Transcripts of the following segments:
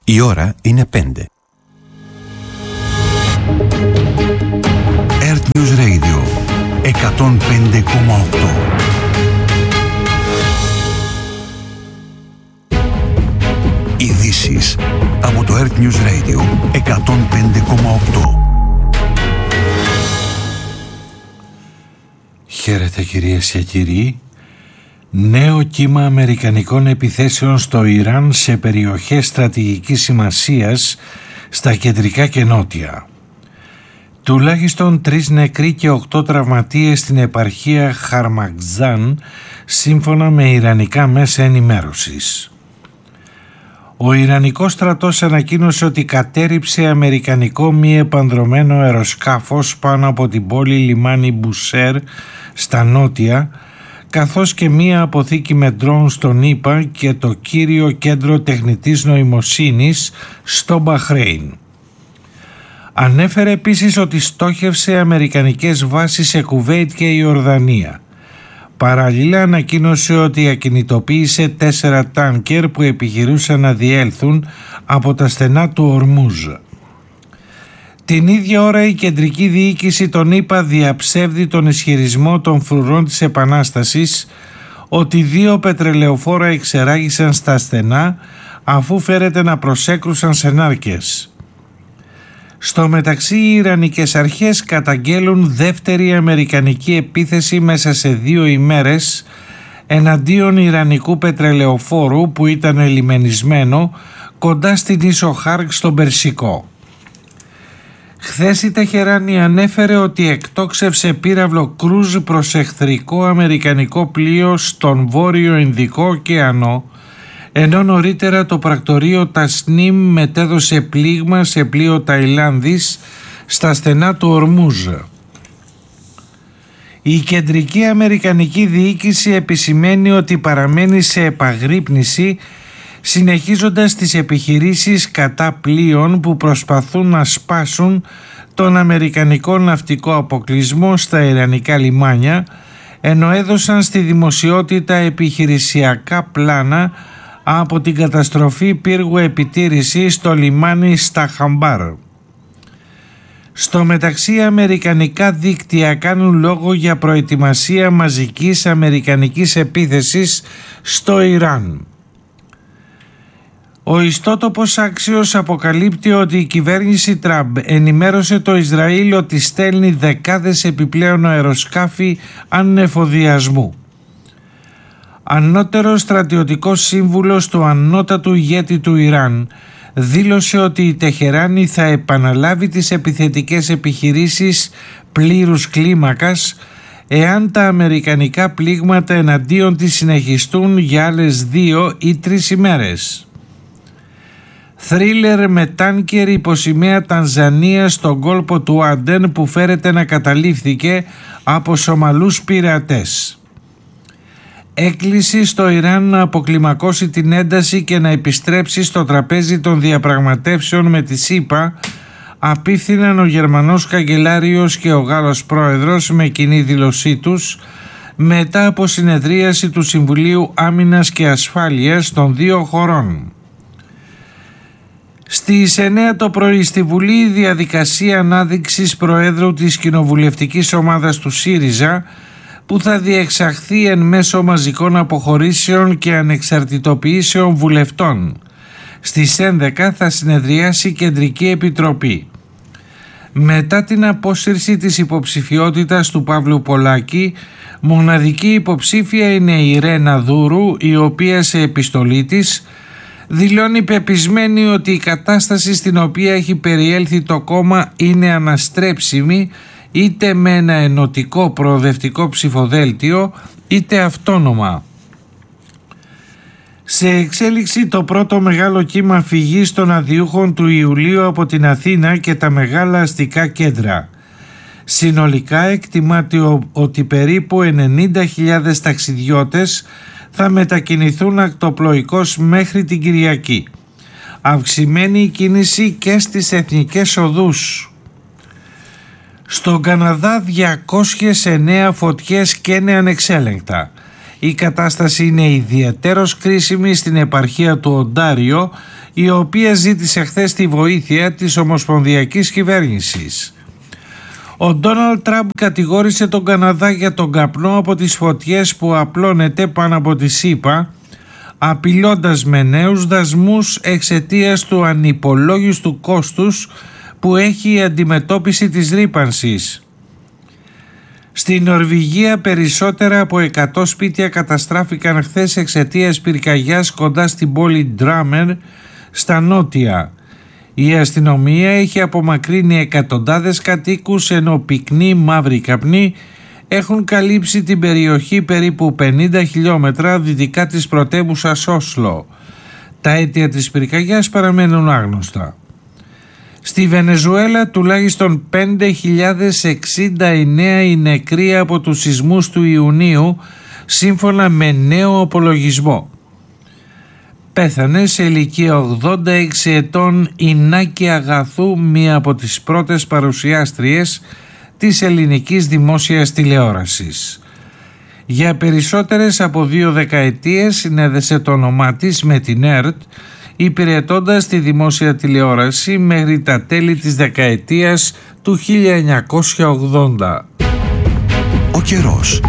Η ώρα είναι 5. Earth News Radio 105,8. Ειδήσεις από το Earth News Radio 105,8. Χαίρετε κυρίες και κύριοι. Νέο κύμα αμερικανικών επιθέσεων στο Ιράν σε περιοχές στρατηγικής σημασίας στα κεντρικά και νότια. Τουλάχιστον 3 νεκροί και 8 τραυματίες στην επαρχία Χαρμακζάν, σύμφωνα με ιρανικά μέσα ενημέρωσης. Ο Ιρανικός στρατός ανακοίνωσε ότι κατέρριψε αμερικανικό μη επανδρωμένο αεροσκάφος πάνω από την πόλη λιμάνι Μπουσέρ στα νότια, καθώς και μία αποθήκη με ντρόουν στον ΗΠΑ και το κύριο κέντρο τεχνητής νοημοσύνης στο Μπαχρέιν. Ανέφερε επίσης ότι στόχευσε αμερικανικές βάσεις σε Κουβέιτ και Ιορδανία. Παραλλήλα ανακοίνωσε ότι ακινητοποίησε 4 τάνκερ που επιχειρούσαν να διέλθουν από τα στενά του Ορμούζ. Την ίδια ώρα η κεντρική διοίκηση των ΗΠΑ διαψεύδει τον ισχυρισμό των φρουρών της Επανάστασης ότι 2 πετρελαιοφόρα εξεράγησαν στα στενά αφού φέρεται να προσέκρουσαν σε νάρκες. Στο μεταξύ οι Ιρανικές αρχές καταγγέλουν δεύτερη αμερικανική επίθεση μέσα σε 2 ημέρες εναντίον Ιρανικού πετρελαιοφόρου που ήταν λιμενισμένο κοντά στην ίσο Χάρκ στον Περσικό. Χθες η Τεχεράνη ανέφερε ότι εκτόξευσε πύραυλο κρούζ προς εχθρικό αμερικανικό πλοίο στον Βόρειο Ινδικό ωκεανό, ενώ νωρίτερα το πρακτορείο Τασνίμ μετέδωσε πλήγμα σε πλοίο Ταϊλάνδης στα στενά του Ορμούζ. Η κεντρική αμερικανική διοίκηση επισημαίνει ότι παραμένει σε επαγρύπνηση, συνεχίζοντας τις επιχειρήσεις κατά πλοίων που προσπαθούν να σπάσουν τον αμερικανικό ναυτικό αποκλεισμό στα ιρανικά λιμάνια, ενώ έδωσαν στη δημοσιότητα επιχειρησιακά πλάνα από την καταστροφή πύργου επιτήρησης στο λιμάνι Σταχαμπάρ. Στο μεταξύ αμερικανικά δίκτυα κάνουν λόγο για προετοιμασία μαζικής αμερικανικής επίθεσης στο Ιράν. Ο ιστότοπος Άξιος αποκαλύπτει ότι η κυβέρνηση Τραμπ ενημέρωσε το Ισραήλ ότι στέλνει δεκάδες επιπλέον αεροσκάφη ανεφοδιασμού. Ανώτερος στρατιωτικός σύμβουλος του ανώτατου ηγέτη του Ιράν δήλωσε ότι η Τεχεράνη θα επαναλάβει τις επιθετικές επιχειρήσεις πλήρους κλίμακας εάν τα αμερικανικά πλήγματα εναντίον της συνεχιστούν για άλλες 2 ή 3 ημέρες. Θρίλερ με τάνκερ υποσημαία Τανζανία στον κόλπο του Άντεν που φέρεται να καταλήφθηκε από Σομαλούς πειρατές. Έκκληση στο Ιράν να αποκλιμακώσει την ένταση και να επιστρέψει στο τραπέζι των διαπραγματεύσεων με τη ΣΥΠΑ απίφθηναν ο Γερμανός καγκελάριος και ο Γάλλος πρόεδρος με κοινή δήλωσή τους μετά από συνεδρίαση του Συμβουλίου Άμυνας και Ασφάλειας των 2 χωρών. Στις 9 το πρωί στη Βουλή η διαδικασία ανάδειξης Προέδρου της κοινοβουλευτικής ομάδας του ΣΥΡΙΖΑ που θα διεξαχθεί εν μέσω μαζικών αποχωρήσεων και ανεξαρτητοποιήσεων βουλευτών. Στις 11 θα συνεδριάσει η Κεντρική Επιτροπή. Μετά την απόσυρση της υποψηφιότητας του Παύλου Πολάκη, μοναδική υποψήφια είναι η Ρένα Δούρου, η οποία σε επιστολή της δηλώνει πεπισμένη ότι η κατάσταση στην οποία έχει περιέλθει το κόμμα είναι αναστρέψιμη είτε με ένα ενωτικό προοδευτικό ψηφοδέλτιο είτε αυτόνομα. Σε εξέλιξη το πρώτο μεγάλο κύμα φυγής των αδειούχων του Ιουλίου από την Αθήνα και τα μεγάλα αστικά κέντρα. Συνολικά εκτιμάται ότι περίπου 90.000 ταξιδιώτες θα μετακινηθούν ακτοπλοϊκώς μέχρι την Κυριακή. Αυξημένη η κίνηση και στις εθνικές οδούς. Στον Καναδά 209 φωτιές καίνε ανεξέλεγκτα. Η κατάσταση είναι ιδιαιτέρως κρίσιμη στην επαρχία του Οντάριο, η οποία ζήτησε χθες τη βοήθεια της ομοσπονδιακής κυβέρνησης. Ο Ντόναλντ Τραμπ κατηγόρησε τον Καναδά για τον καπνό από τις φωτιές που απλώνεται πάνω από τη ΣΥΠΑ, απειλώντας με νέους δασμούς εξαιτίας του ανυπολόγιστου κόστους που έχει η αντιμετώπιση της ρύπανσης. Στη Νορβηγία περισσότερα από 100 σπίτια καταστράφηκαν χθες εξαιτίας πυρκαγιάς κοντά στην πόλη Ντράμερ στα νότια. Η αστυνομία έχει απομακρύνει εκατοντάδες κατοίκους, ενώ πυκνοί μαύροι καπνοί έχουν καλύψει την περιοχή περίπου 50 χιλιόμετρα δυτικά της πρωτεύουσας Όσλο. Τα αίτια της πυρκαγιάς παραμένουν άγνωστα. Στη Βενεζουέλα τουλάχιστον 5.069 οι νεκροί από τους σεισμούς του Ιουνίου, σύμφωνα με νέο απολογισμό. Πέθανε σε ηλικία 86 ετών η Νάκη Αγαθού, μία από τις πρώτες παρουσιάστριες της ελληνικής δημόσιας τηλεόρασης. Για περισσότερες από 2 δεκαετίες συνέδεσε το όνομά της με την ΕΡΤ, υπηρετώντας τη δημόσια τηλεόραση μέχρι τα τέλη της δεκαετίας του 1980. Ο καιρός.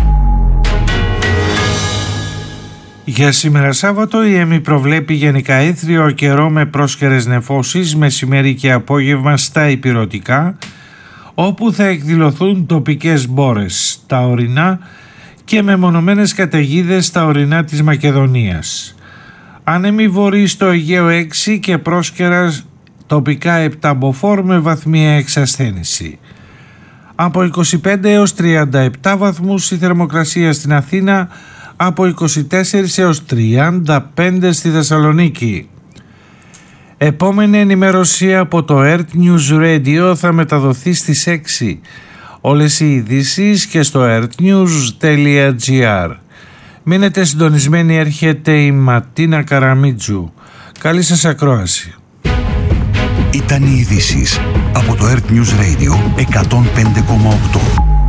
Για σήμερα Σάββατο η ΕΜΗ προβλέπει γενικά ήθριο καιρό με πρόσκαιρες νεφώσεις μεσημέρι και απόγευμα στα ηπειρωτικά, όπου θα εκδηλωθούν τοπικές μπόρες, τα ορεινά και μεμονωμένες καταιγίδες στα ορεινά της Μακεδονίας. Άνεμοι βορρή στο Αιγαίο 6 και πρόσκαιρα τοπικά 7 μποφόρ με βαθμία εξασθένηση. Από 25 έως 37 βαθμούς η θερμοκρασία στην Αθήνα, από 24 έως 35 στη Θεσσαλονίκη. Επόμενη ενημέρωση από το Earth News Radio θα μεταδοθεί στις 6. Όλες οι ειδήσεις και στο earthnews.gr. Μείνετε συντονισμένοι, έρχεται η Ματίνα Καραμίτζου. Καλή σας ακρόαση. Ήταν οι ειδήσεις από το Earth News Radio 105,8.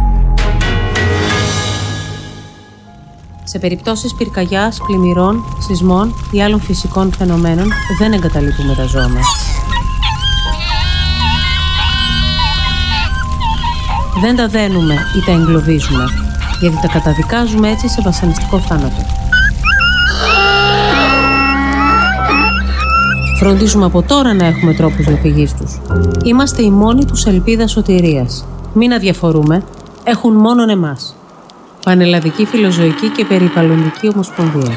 Σε περιπτώσεις πυρκαγιάς, πλημμυρών, σεισμών ή άλλων φυσικών φαινομένων δεν εγκαταλείπουμε τα ζώα μας. Δεν τα δένουμε ή τα εγκλωβίζουμε, γιατί τα καταδικάζουμε έτσι σε βασανιστικό θάνατο. Φροντίζουμε από τώρα να έχουμε τρόπους διαφυγής τους. Είμαστε η μόνη τους ελπίδα σωτηρίας. Μην αδιαφορούμε, έχουν μόνον εμάς. Πανελλαδική Φιλοζωική και Περιβαλλοντική Ομοσπονδία.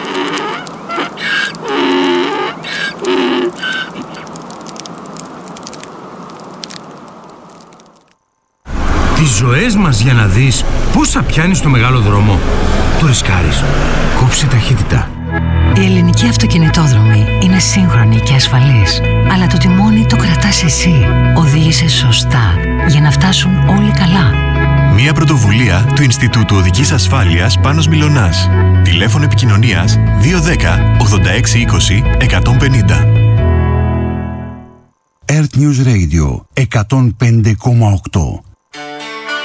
Τις ζωές μας για να δεις πόσα πιάνεις στο μεγάλο δρόμο. Το ρισκάρεις. Κόψε ταχύτητα. Η ελληνική αυτοκινητόδρομη είναι σύγχρονη και ασφαλής, αλλά το τιμόνι το κρατάς εσύ. Οδήγησε σωστά για να φτάσουν όλοι καλά. Μια πρωτοβουλία του Ινστιτούτου Οδικής Ασφάλειας Πάνος Μιλωνάς. Τηλέφωνο επικοινωνίας 210 86 20 150. Earth News Radio 105,8.